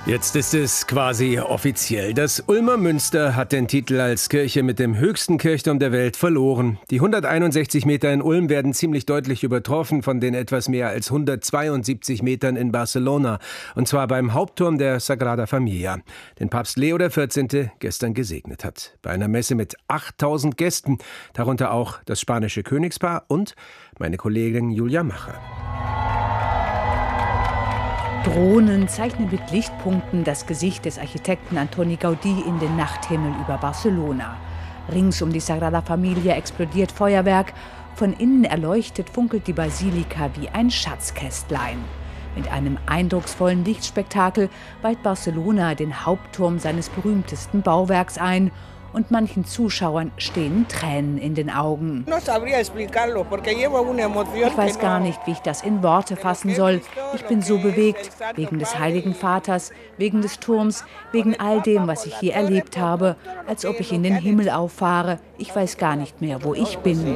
Jetzt ist es quasi offiziell. Das Ulmer Münster hat den Titel als Kirche mit dem höchsten Kirchturm der Welt verloren. Die 161 Meter in Ulm werden ziemlich deutlich übertroffen von den etwas mehr als 172 Metern in Barcelona. Und zwar beim Hauptturm der Sagrada Familia, den Papst Leo XIV. Gestern gesegnet hat. Bei einer Messe mit 8000 Gästen, darunter auch das spanische Königspaar und meine Kollegin Julia Macher. Drohnen zeichnen mit Lichtpunkten das Gesicht des Architekten Antoni Gaudí in den Nachthimmel über Barcelona. Rings um die Sagrada Familia explodiert Feuerwerk. Von innen erleuchtet funkelt die Basilika wie ein Schatzkästlein. Mit einem eindrucksvollen Lichtspektakel weiht Barcelona den Hauptturm seines berühmtesten Bauwerks ein. Und manchen Zuschauern stehen Tränen in den Augen. Ich weiß gar nicht, wie ich das in Worte fassen soll. Ich bin so bewegt, wegen des Heiligen Vaters, wegen des Turms, wegen all dem, was ich hier erlebt habe, als ob ich in den Himmel auffahre. Ich weiß gar nicht mehr, wo ich bin.